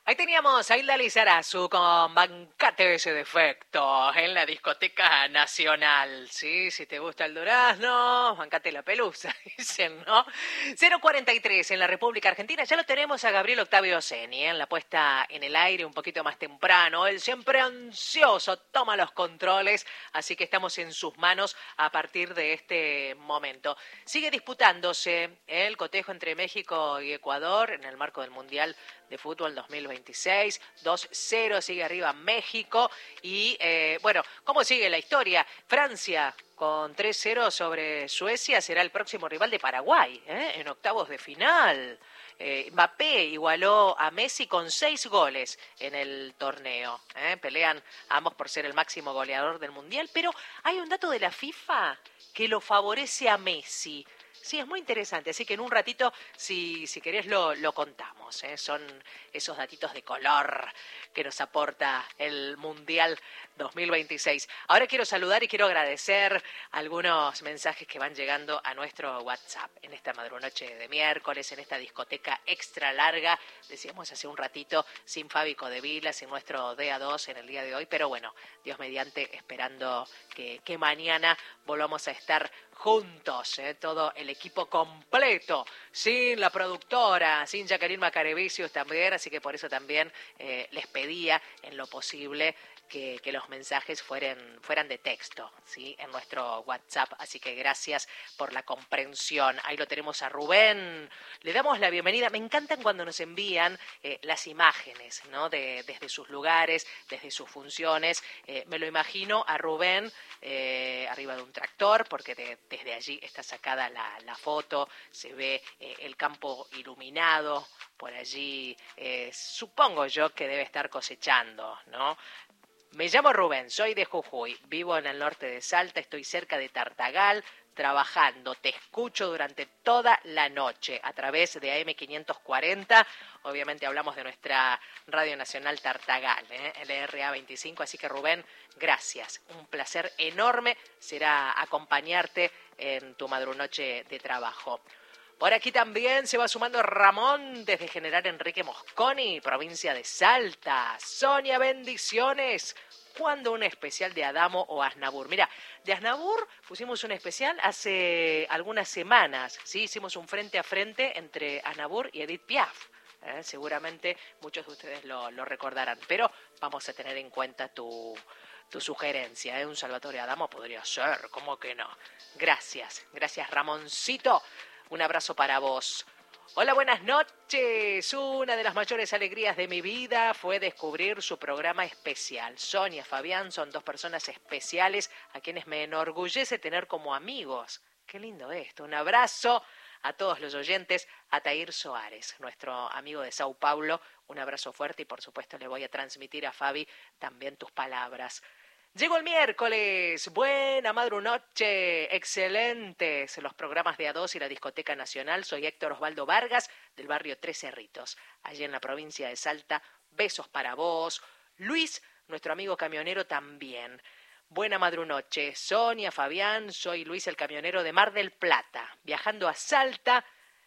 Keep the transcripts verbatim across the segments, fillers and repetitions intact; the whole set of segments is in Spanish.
Ahí teníamos a Hilda Lizarazu con Bancate ese defecto en la discoteca nacional. Sí, si te gusta el durazno, bancate la pelusa, dicen, ¿no? cero cuarenta y tres en la República Argentina. Ya lo tenemos a Gabriel Octavio Ceni, ¿eh? En la puesta en el aire un poquito más temprano. Él siempre ansioso, toma los controles, así que estamos en sus manos a partir de este momento. Sigue disputándose el cotejo entre México y Ecuador en el marco del Mundial de Fútbol dos mil veintiséis, dos cero sigue arriba México y eh, bueno, ¿cómo sigue la historia? Francia con tres cero sobre Suecia será el próximo rival de Paraguay, ¿eh? En octavos de final. Eh, Mbappé igualó a Messi con seis goles en el torneo, ¿eh? Pelean ambos por ser el máximo goleador del Mundial, pero hay un dato de la FIFA que lo favorece a Messi. Sí, es muy interesante, así que en un ratito, si, si querés, lo, lo contamos, ¿eh? Son esos datitos de color que nos aporta el Mundial dos mil veintiséis. Ahora quiero saludar y quiero agradecer algunos mensajes que van llegando a nuestro WhatsApp en esta madrunoche de miércoles, en esta discoteca extra larga, decíamos hace un ratito, sin Fabi Codevila, sin nuestro D A dos en el día de hoy, pero bueno, Dios mediante, esperando que, que mañana volvamos a estar juntos, ¿eh? Todo el equipo completo, sin la productora, sin Jacqueline Macarevicius también, así que por eso también eh, les pedía en lo posible que, que los mensajes fueran, fueran de texto, ¿sí? En nuestro WhatsApp, así que gracias por la comprensión. Ahí lo tenemos a Rubén, le damos la bienvenida. Me encantan cuando nos envían eh, las imágenes, ¿no? De, desde sus lugares, desde sus funciones. Eh, me lo imagino a Rubén eh, arriba de un tractor, porque de, desde allí está sacada la, la foto, se ve eh, el campo iluminado, por allí eh, supongo yo que debe estar cosechando, ¿no? Me llamo Rubén, soy de Jujuy, vivo en el norte de Salta, estoy cerca de Tartagal, trabajando, te escucho durante toda la noche a través de A M quinientos cuarenta, obviamente hablamos de nuestra Radio Nacional Tartagal, ¿eh? L R A veinticinco, así que Rubén, gracias, un placer enorme será acompañarte en tu madrunoche de trabajo. Por aquí también se va sumando Ramón desde General Enrique Mosconi, provincia de Salta. Sonia, bendiciones. ¿Cuándo un especial de Adamo o Aznavour? Mira, de Aznavour pusimos un especial hace algunas semanas, ¿sí? Hicimos un frente a frente entre Aznavour y Edith Piaf. ¿eh? Seguramente muchos de ustedes lo, lo recordarán, pero vamos a tener en cuenta tu... tu sugerencia, ¿eh? Un Salvatore Adamo podría ser, ¿cómo que no? Gracias, gracias Ramoncito, un abrazo para vos. Hola, buenas noches. Una de las mayores alegrías de mi vida fue descubrir su programa especial. Sonia, Fabián son dos personas especiales a quienes me enorgullece tener como amigos. Qué lindo esto. Un abrazo a todos los oyentes, a Tair Soares, nuestro amigo de Sao Paulo. Un abrazo fuerte y por supuesto le voy a transmitir a Fabi también tus palabras. Llegó el miércoles, buena madrunoche, excelentes los programas de A dos y la Discoteca Nacional. Soy Héctor Osvaldo Vargas, del barrio Tres Cerritos, allí en la provincia de Salta. Besos para vos. Luis, nuestro amigo camionero, también. Buena madrunoche, Sonia, Fabián, soy Luis el camionero de Mar del Plata, viajando a Salta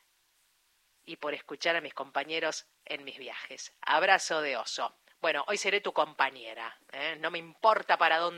y por escuchar a mis compañeros en mis viajes. Abrazo de oso. Bueno, hoy seré tu compañera, ¿eh? No me importa para dónde